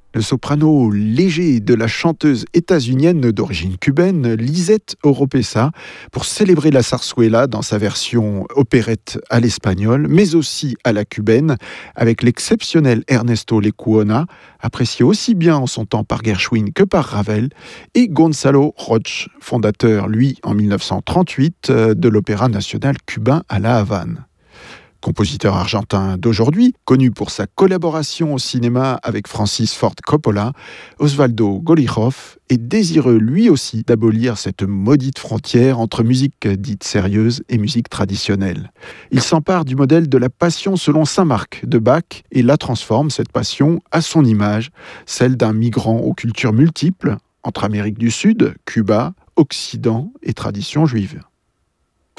Le soprano léger de la chanteuse états-unienne d'origine cubaine, Lisette Oropesa, pour célébrer la zarzuela dans sa version opérette à l'espagnol, mais aussi à la cubaine, avec l'exceptionnel Ernesto Lecuona, apprécié aussi bien en son temps par Gershwin que par Ravel, et Gonzalo Roch, fondateur, lui, en 1938, de l'Opéra national cubain à La Havane. Compositeur argentin d'aujourd'hui, connu pour sa collaboration au cinéma avec Francis Ford Coppola, Osvaldo Golijov est désireux lui aussi d'abolir cette maudite frontière entre musique dite sérieuse et musique traditionnelle. Il s'empare du modèle de la passion selon saint Marc de Bach et la transforme, cette passion, à son image, celle d'un migrant aux cultures multiples entre Amérique du Sud, Cuba, Occident et tradition juive.